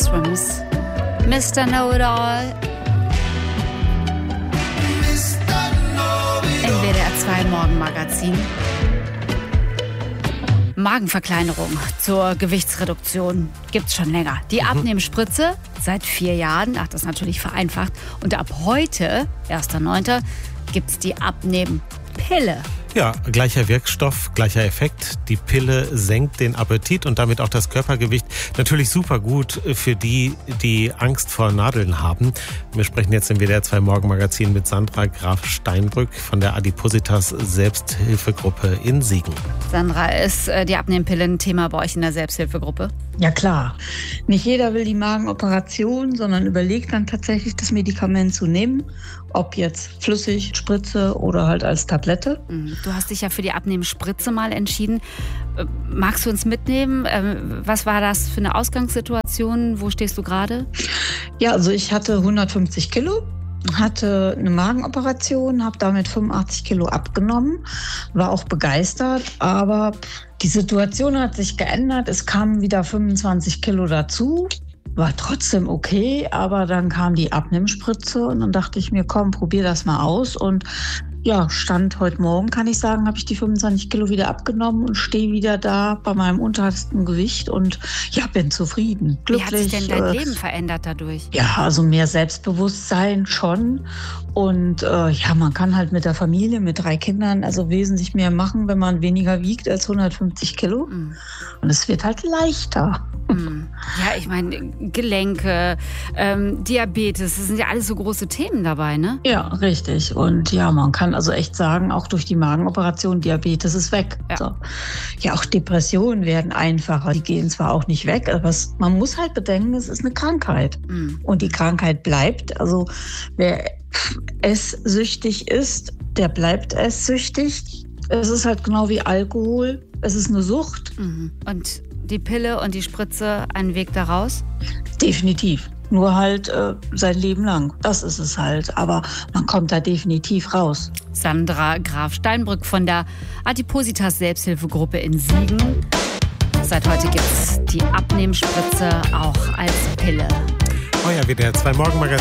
Abrams. Mr. Know-It-All. Im WDR 2 Morgenmagazin. Magenverkleinerung zur Gewichtsreduktion gibt's schon länger. Die Abnehmspritze seit 4 Jahren, das ist natürlich vereinfacht. Und ab heute, 1.9., gibt's die Abnehmpille. Ja, gleicher Wirkstoff, gleicher Effekt. Die Pille senkt den Appetit und damit auch das Körpergewicht. Natürlich super gut für die, die Angst vor Nadeln haben. Wir sprechen jetzt im WDR 2 Morgenmagazin mit Sandra Graf Steinbrück von der Adipositas Selbsthilfegruppe in Siegen. Sandra, ist die Abnehmpille ein Thema bei euch in der Selbsthilfegruppe? Ja klar. Nicht jeder will die Magenoperation, sondern überlegt dann tatsächlich, das Medikament zu nehmen. Ob jetzt flüssig, Spritze oder halt als Tablette. Du hast dich ja für die Abnehmspritze mal entschieden. Magst du uns mitnehmen? Was war das für eine Ausgangssituation? Wo stehst du gerade? Ja, also ich hatte 150 Kilo. Hatte eine Magenoperation, habe damit 85 Kilo abgenommen, war auch begeistert, aber die Situation hat sich geändert. Es kamen wieder 25 Kilo dazu, war trotzdem okay, aber dann kam die Abnehmspritze und dann dachte ich mir, komm, probier das mal aus. Und ja, Stand heute Morgen, kann ich sagen, habe ich die 25 Kilo wieder abgenommen und stehe wieder da bei meinem untersten Gewicht und ja, bin zufrieden, glücklich. Wie hat sich denn dein Leben verändert dadurch? Ja, also mehr Selbstbewusstsein schon. Und ja, man kann halt mit der Familie, mit 3 Kindern, also wesentlich mehr machen, wenn man weniger wiegt als 150 Kilo. Und es wird halt leichter. Ja, ich meine, Gelenke, Diabetes, das sind ja alles so große Themen dabei, ne? Ja, richtig. Und ja, man kann also echt sagen, auch durch die Magenoperation, Diabetes ist weg. Ja, so. Ja, auch Depressionen werden einfacher. Die gehen zwar auch nicht weg, aber man muss halt bedenken, es ist eine Krankheit. Und die Krankheit bleibt. Also wer esssüchtig ist, der bleibt esssüchtig. Es ist halt genau wie Alkohol. Es ist eine Sucht. Und die Pille und die Spritze, ein Weg daraus? Definitiv. Nur halt sein Leben lang. Das ist es halt. Aber man kommt da definitiv raus. Sandra Graf Steinbrück von der Adipositas Selbsthilfegruppe in Siegen. Seit heute gibt's die Abnehmspritze auch als Pille. Euer WDR 2 Morgenmagazin.